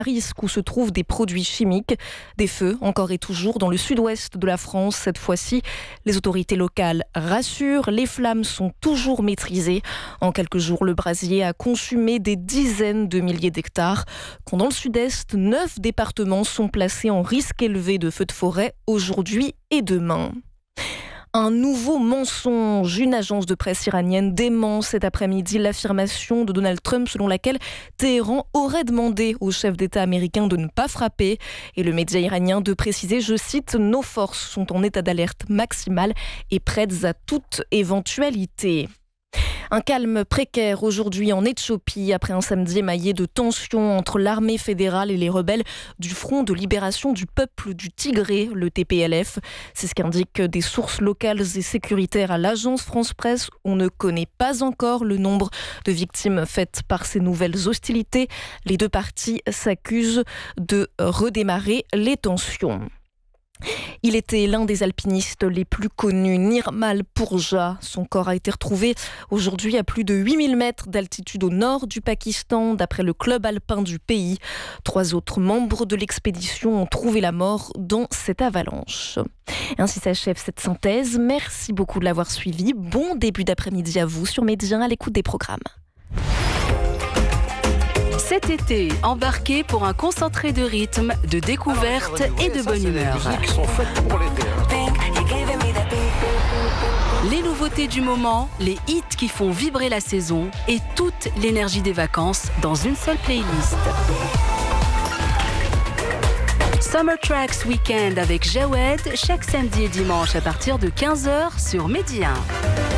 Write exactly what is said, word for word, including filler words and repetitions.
risque où se trouvent des produits chimiques. Des feux, encore et toujours, dans le sud-ouest de la France. Cette fois-ci, les autorités locales rassurent, les flammes sont toujours maîtrisées. En quelques jours, le brasier a consumé des dizaines de milliers d'hectares. Quand dans le sud-est, neuf départements sont placés en risque élevé de feux de forêt aujourd'hui et demain. Un nouveau mensonge. Une agence de presse iranienne dément cet après-midi l'affirmation de Donald Trump selon laquelle Téhéran aurait demandé au chef d'État américain de ne pas frapper. Et le média iranien de préciser, je cite, « Nos forces sont en état d'alerte maximale et prêtes à toute éventualité ». Un calme précaire aujourd'hui en Éthiopie après un samedi émaillé de tensions entre l'armée fédérale et les rebelles du Front de libération du peuple du Tigré, le T P L F. C'est ce qu'indiquent des sources locales et sécuritaires à l'agence France-Presse. On ne connaît pas encore le nombre de victimes faites par ces nouvelles hostilités. Les deux parties s'accusent de redémarrer les tensions. Il était l'un des alpinistes les plus connus, Nirmal Purja. Son corps a été retrouvé aujourd'hui à plus de huit mille mètres d'altitude au nord du Pakistan, d'après le club alpin du pays. Trois autres membres de l'expédition ont trouvé la mort dans cette avalanche. Ainsi s'achève cette synthèse. Merci beaucoup de l'avoir suivi. Bon début d'après-midi à vous sur Média, à l'écoute des programmes. Cet été, embarquez pour un concentré de rythme, de découverte et de bonne humeur. Les nouveautés du moment, les hits qui font vibrer la saison et toute l'énergie des vacances dans une seule playlist. Summer Tracks Weekend avec Jawed chaque samedi et dimanche à partir de quinze heures sur Média.